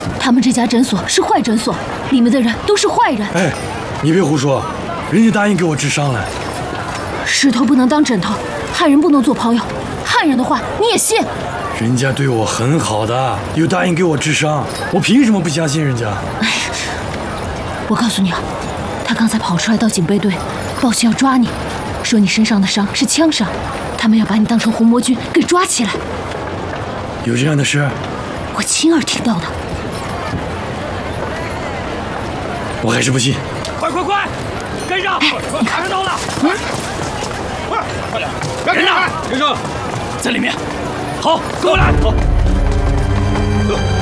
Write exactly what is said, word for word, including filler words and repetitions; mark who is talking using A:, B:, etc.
A: 他们这家诊所是坏诊所，里面的人都是坏人。
B: 哎，你别胡说，人家答应给我治伤了。
A: 石头不能当枕头，汉人不能做朋友，汉人的话你也信？
B: 人家对我很好的，又答应给我治伤，我凭什么不相信人家？
A: 哎，我告诉你啊，他刚才跑出来到警备队，报信要抓你，说你身上的伤是枪伤，他们要把你当成红魔军给抓起来。
B: 有这样的事？
A: 我亲耳听到的。
B: 我还是不信。
C: 快快快，跟上！
A: 你看
C: 到了，嗯，快快点，人呢？人呢？在里面。好，跟我来。好。